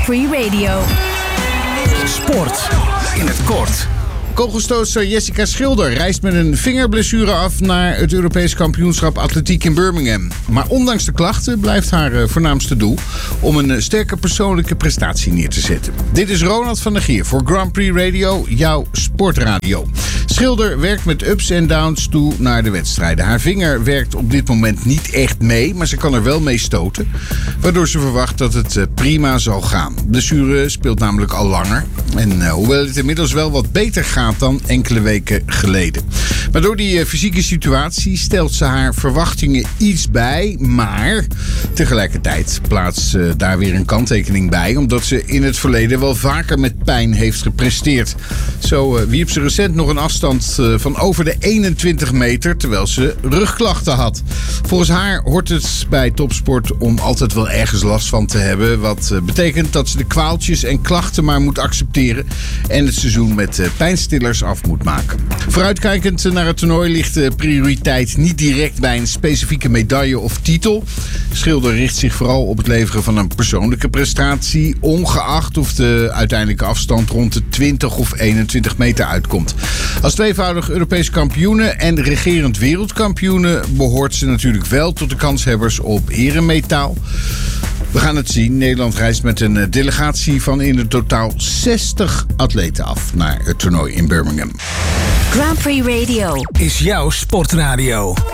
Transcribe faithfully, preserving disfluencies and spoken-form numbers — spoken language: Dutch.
Prix Radio. Sport in het kort. Kogelstootster Jessica Schilder reist met een vingerblessure af naar het Europees kampioenschap atletiek in Birmingham. Maar ondanks de klachten blijft haar voornaamste doel om een sterke persoonlijke prestatie neer te zetten. Dit is Ronald van der Gier voor Grand Prix Radio, jouw sportradio. Schilder werkt met ups en downs toe naar de wedstrijden. Haar vinger werkt op dit moment niet echt mee, maar ze kan er wel mee stoten. Waardoor ze verwacht dat het prima zal gaan. De blessure speelt namelijk al langer. En uh, hoewel het inmiddels wel wat beter gaat dan enkele weken geleden. Maar door die uh, fysieke situatie stelt ze haar verwachtingen iets bij. Maar tegelijkertijd plaatst ze daar weer een kanttekening bij. Omdat ze in het verleden wel vaker met pijn heeft gepresteerd. Zo uh, wierp ze recent nog een afstand uh, van over de eenentwintig meter. Terwijl ze rugklachten had. Volgens haar hoort het bij topsport om altijd wel ergens last van te hebben. Wat uh, betekent dat ze de kwaaltjes en klachten maar moet accepteren. En het seizoen met uh, pijnstillers af moet maken. Vooruitkijkend naar het toernooi ligt de prioriteit niet direct bij een specifieke medaille of titel. Schilder richt zich vooral op het leveren van een persoonlijke prestatie, ongeacht of de uiteindelijke afstand rond de twintig of eenentwintig meter uitkomt. Als tweevoudig Europees kampioene en regerend wereldkampioene behoort ze natuurlijk wel tot de kanshebbers op eremetaal. We gaan het zien. Nederland reist met een delegatie van in het totaal zestig atleten af naar het toernooi in Birmingham. Grand Prix Radio is jouw sportradio.